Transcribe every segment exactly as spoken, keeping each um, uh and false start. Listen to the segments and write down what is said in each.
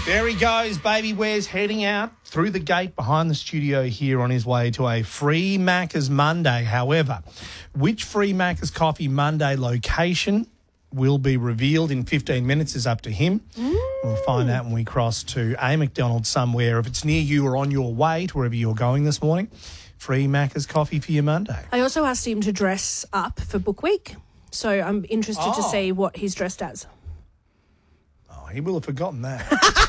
There he goes, Baby Ware's heading out through the gate behind the studio here on his way to a free Macca's Monday. However, which free Macca's Coffee Monday location will be revealed in fifteen minutes is up to him. Mm. We'll find out when we cross to a McDonald's somewhere. If it's near you or on your way to wherever you're going this morning, free Macca's Coffee for your Monday. I also asked him to dress up for Book Week, so I'm interested oh. to see what he's dressed as. Oh, he will have forgotten that.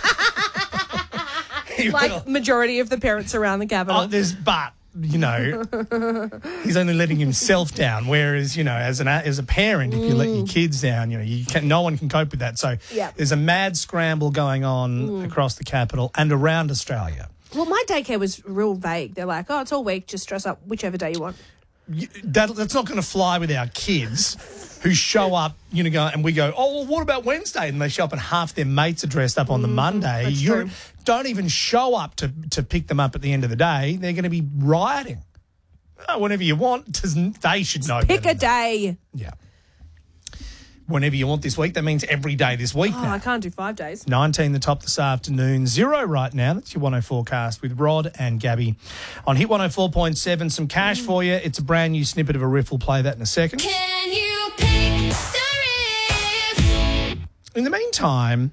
Like majority of the parents around the cabinet. Oh, there's but, you know, he's only letting himself down. Whereas, you know, as an as a parent, if you mm. let your kids down, you know, you can, no one can cope with that. So yep. there's a mad scramble going on mm. across the capital and around Australia. Well, my daycare was real vague. They're like, oh, it's all week. Just dress up whichever day you want. You, that, that's not going to fly with our kids who show up, you know, go, and we go, oh, well, what about Wednesday? And they show up and half their mates are dressed up on the mm, Monday. You don't even show up to, to pick them up at the end of the day. They're going to be rioting. Oh, whenever you want, they should know. Pick a day. Yeah. Whenever you want this week, that means every day this week oh, now. I can't do five days. nineteen the top this afternoon. Zero right now. That's your one oh forecast with Rod and Gabby. On Hit one oh four point seven, some cash mm. for you. It's a brand new snippet of a riff. We'll play that in a second. Can you pick the riff? In the meantime,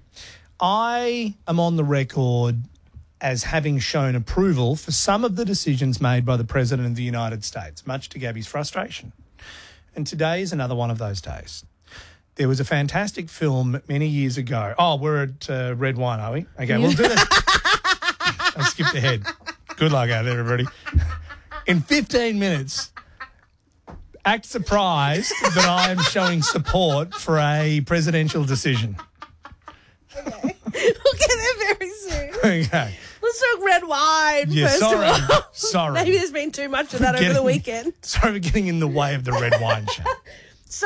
I am on the record as having shown approval for some of the decisions made by the President of the United States, much to Gabby's frustration. And today is another one of those days. There was a fantastic film many years ago. Oh, we're at uh, Red Wine, are we? Okay, we'll do that. I skipped ahead. Good luck out there, everybody. In fifteen minutes, act surprised that I am showing support for a presidential decision. Okay. We'll get there very soon. Okay. Let's talk red wine yeah, first sorry, of all. Sorry. Maybe there's been too much of that over the weekend. Sorry for getting in the way of the red wine show. So...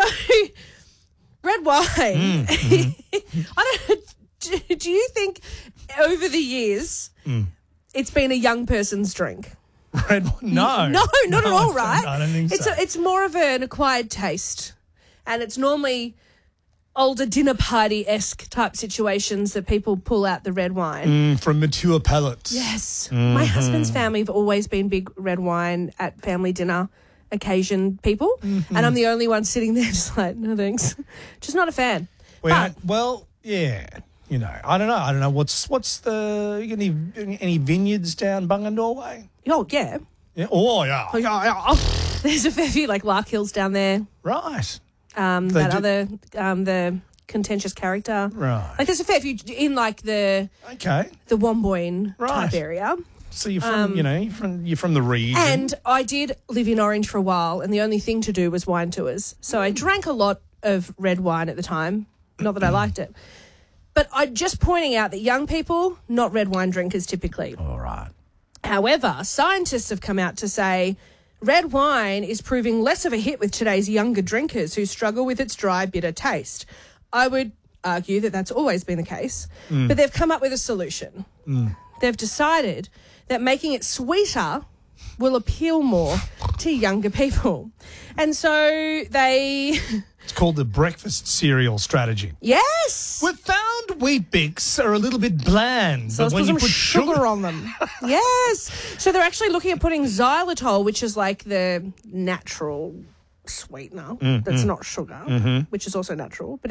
Red wine. Mm, mm-hmm. I don't. Do, do you think over the years mm. it's been a young person's drink? Red wine? No, no, not no, at all. Right? I don't think it's so. A, it's more of an acquired taste, and it's normally older dinner party esque type situations that people pull out the red wine mm, from mature palates. Yes, mm-hmm. My husband's family have always been big red wine at family dinner occasion people, mm-hmm. and I'm the only one sitting there just like, no thanks, just not a fan. Well, but, well, yeah, you know, I don't know, I don't know what's what's the any any vineyards down Bungendore way? Oh yeah, yeah, oh yeah, oh, yeah, yeah. There's a fair few like Lark Hills down there, right? Um, they that do- other um the contentious character, right? Like there's a fair few in like the okay the Womboyne right. type area. So you're from, um, you know, you're from, you're from the region. And I did live in Orange for a while, and the only thing to do was wine tours. So I drank a lot of red wine at the time. Not that I liked it. But I'm just pointing out that young people, not red wine drinkers typically. All right. However, scientists have come out to say red wine is proving less of a hit with today's younger drinkers who struggle with its dry, bitter taste. I would argue that that's always been the case. Mm. But they've come up with a solution. Mm. They've decided that making it sweeter will appeal more to younger people. And so they... It's called the breakfast cereal strategy. Yes! We've found Wheat Bix are a little bit bland. So but let's when put you some put sugar, sugar on them. Yes! So they're actually looking at putting xylitol, which is like the natural sweetener mm, that's mm. not sugar, mm-hmm. which is also natural, but